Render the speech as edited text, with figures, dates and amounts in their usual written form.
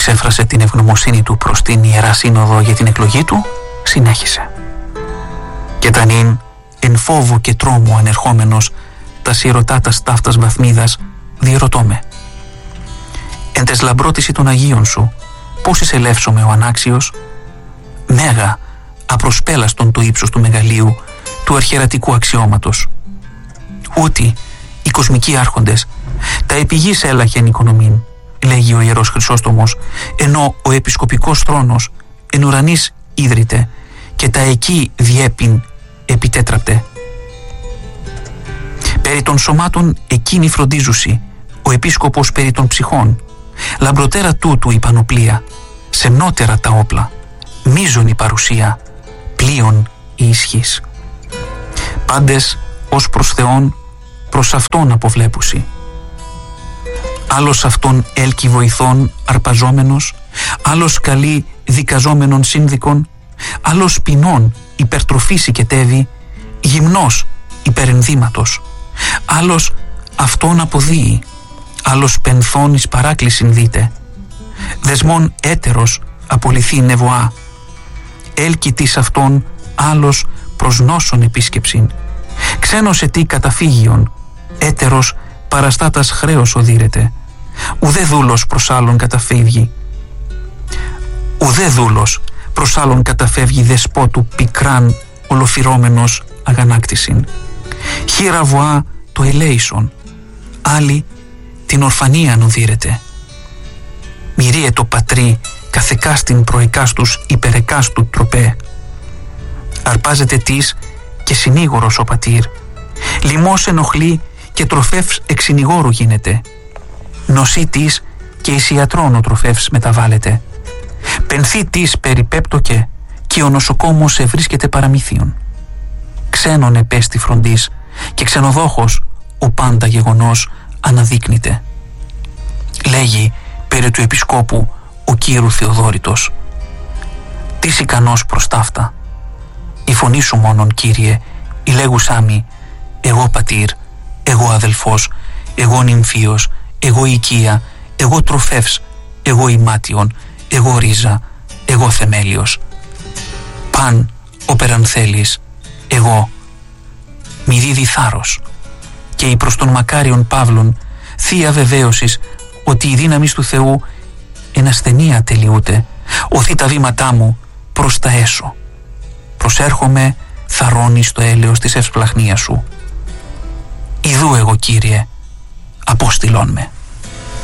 εξέφρασε την ευγνωμοσύνη του προς την Ιερά Σύνοδο για την εκλογή του, συνέχισε: «Και τανήν εν φόβου και τρόμου ανερχόμενος τα σιρωτάτας ταύτας βαθμίδας, διερωτώ με, εν τες λαμπρότηση των Αγίων σου, πώς εισελεύσομαι ο ανάξιος? Μέγα απροσπέλαστον το ύψος του μεγαλείου, του αρχιερατικού αξιώματος. Ούτι οι κοσμικοί άρχοντες τα επιγείς έλαχεν οικονομήν», λέγει ο Ιερός Χρυσόστομος, «ενώ ο επισκοπικός θρόνος εν ουρανής ίδρυται και τα εκεί διέπειν επιτέτραπτε. Περί των σωμάτων εκείνη φροντίζουσι, ο επίσκοπος περί των ψυχών. Λαμπροτέρα τούτου η πανοπλία, σεμνότερα τα όπλα, μείζον η παρουσία, πλοίον η ισχύς. Πάντες ως προς Θεόν, προς Αυτόν αποβλέπουσι. Άλλος Αυτόν έλκει βοηθών αρπαζόμενος, άλλος καλεί δικαζόμενον σύνδικον, άλλος ποινών υπερτροφής οικετεύει, γυμνός υπερενδύματος, άλλος Αυτόν αποδίει, άλλος πενθών εις παράκλησιν δείτε, δεσμόν έτερος απολυθεί νεβοά, έλκει της Αυτόν άλλος προς νόσον επίσκεψην, ξένος ετί καταφύγιον, έτερος παραστάτας χρέος οδύρεται, ουδέ δούλος προς άλλον καταφεύγει, ουδέ δούλος προς άλλον καταφεύγει δεσπότου πικράν ολοφυρώμενος αγανάκτησιν. Χείρα βοά το ελέησον, άλλη την ορφανία νοδύρεται. Μυρίε το πατρί καθεκάστην προεκάστους υπερεκάστου τροπέ. Αρπάζεται της και συνήγορος ο πατήρ. Λιμός ενοχλεί και τροφεύς εξυνηγόρου γίνεται. Νοσή της και εις ιατρών ο τροφεύς μεταβάλλεται. Πενθή της περιπέπτωκε και ο νοσοκόμος ευρίσκεται παραμύθιον. Ξένον επέστη φροντής και ξενοδόχος ο πάντα γεγονός αναδείκνυται. Λέγει περί του επισκόπου ο κύρου Θεοδόρητος: «Τις ικανός προς ταύτα. Η φωνή σου μόνον, Κύριε, η λέγουσά μη, εγώ πατήρ, εγώ αδελφός, εγώ νυμφίος, εγώ οικία, εγώ τροφεύς, εγώ ημάτιον, εγώ ρίζα, εγώ θεμέλιος. Παν όπεραν θέλεις, εγώ. Μη δίδει θάρρος. Και η προς τον μακάριον Παύλων θεία βεβαίωσης ότι η δύναμη του Θεού εν ασθενεία τελειούται, οθεί τα βήματά μου προς τα έσω. Προσέρχομαι θαρρώνει στο έλεος της ευσπλαχνίας σου. Ιδού εγώ, Κύριε, απόστηλόν με».